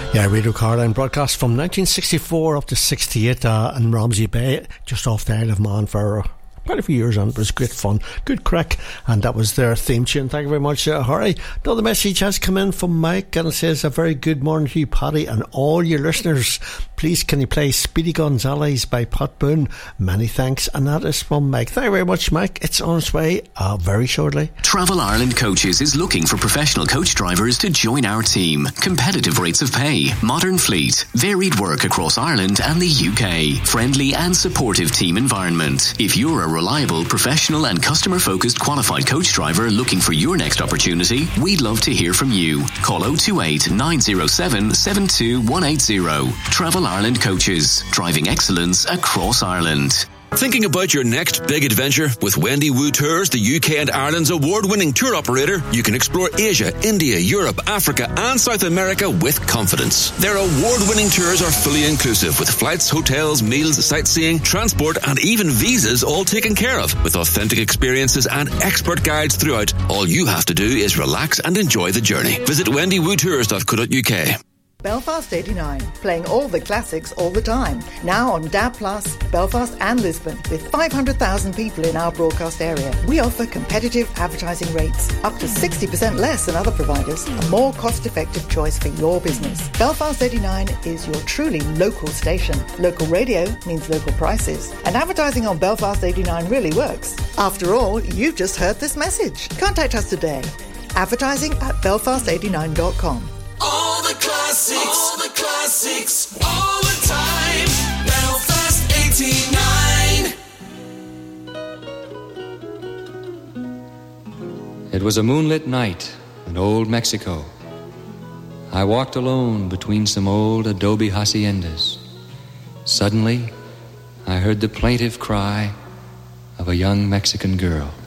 Yeah, Radio Caroline broadcast from 1964 up to 68 in Romsey Bay, just off the Isle of Man for quite a few years, and it was great fun, good crack, and that was their theme tune. Thank you very much, Harry. Another message has come in from Mike, and it says, a very good morning to you, Paddy, and all your listeners. Please can you play Speedy Gonzales by Pat Boone? Many thanks. And that is from Mike. Thank you very much, Mike. It's on its way very shortly. Travel Ireland Coaches is looking for professional coach drivers to join our team. Competitive rates of pay, modern fleet, varied work across Ireland and the UK, friendly and supportive team environment. If you're a reliable, professional and customer-focused qualified coach driver looking for your next opportunity, we'd love to hear from you. Call 028 907 72180. Travel Ireland Coaches, driving excellence across Ireland. Thinking about your next big adventure? With Wendy Wu Tours, the UK and Ireland's award-winning tour operator, you can explore Asia, India, Europe, Africa and South America with confidence. Their award-winning tours are fully inclusive, with flights, hotels, meals, sightseeing, transport and even visas all taken care of. With authentic experiences and expert guides throughout, all you have to do is relax and enjoy the journey. Visit wendywootours.co.uk. Belfast 89, playing all the classics all the time. Now on DAB+, Belfast and Lisbon, with 500,000 people in our broadcast area. We offer competitive advertising rates, up to 60% less than other providers, a more cost-effective choice for your business. Belfast 89 is your truly local station. Local radio means local prices. And advertising on Belfast 89 really works. After all, you've just heard this message. Contact us today. Advertising at belfast89.com. All the classics, all the time. Belfast 89. It was a moonlit night in old Mexico. I walked alone between some old adobe haciendas. Suddenly, I heard the plaintive cry of a young Mexican girl.